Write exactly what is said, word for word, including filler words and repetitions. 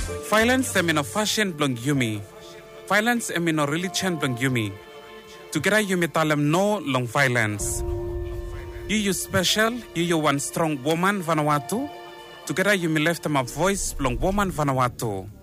Violence em in a fashion blong yumi. Violence em in a religion blong yumi. Together yumi talem no long violence. You you special, you you one strong woman Vanuatu. Together yumi left them a voice blong woman Vanuatu.